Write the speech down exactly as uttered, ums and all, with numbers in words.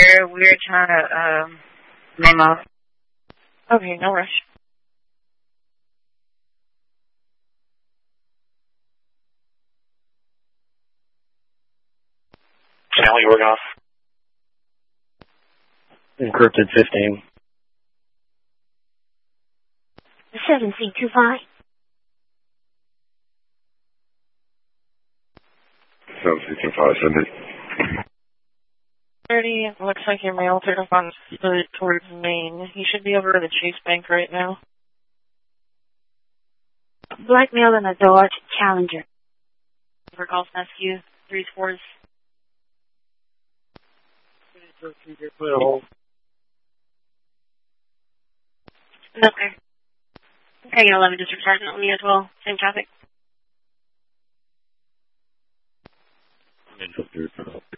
We're, we're trying to, um, name off. Okay, no rush. Channel you work off. Encrypted fifteen. seven C two five. seven C two five, send it. thirty, looks like your mail took off on foot towards Maine. You should be over to the Chase Bank right now. Blackmail in a Dodge Challenger. For Golf Rescue, three fours. Okay. Okay, eleven District Sergeant on me as well. Same traffic. Infantry for help.